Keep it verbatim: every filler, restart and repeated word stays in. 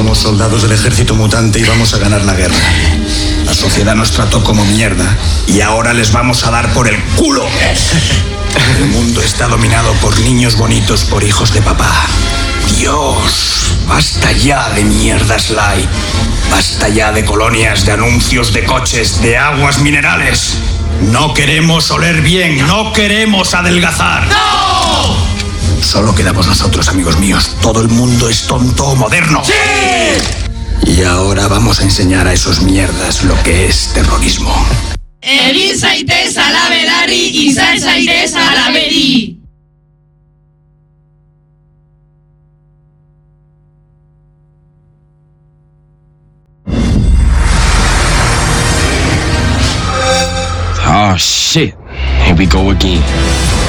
Somos soldados del ejército mutante y vamos a ganar la guerra. La sociedad nos trató como mierda y ahora les vamos a dar por el culo. El mundo está dominado por niños bonitos, por hijos de papá. Dios, basta ya de mierdas light. Basta ya de colonias, de anuncios de coches, de aguas minerales. No queremos oler bien, no queremos adelgazar. ¡No! Solo quedamos nosotros, amigos míos. Todo el mundo es tonto o moderno. ¡Sí! Y ahora vamos a enseñar a esos mierdas lo que es terrorismo. Egin zaitez alaberari, izan zaitez alaberi. Oh shit, here we go again.